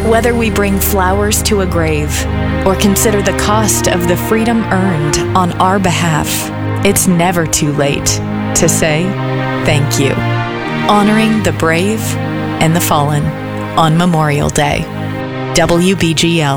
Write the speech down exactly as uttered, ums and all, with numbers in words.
Whether we bring flowers to a grave or consider the cost of the freedom earned on our behalf, it's never too late to say thank you. Honoring the brave and the fallen on Memorial Day. W B G L.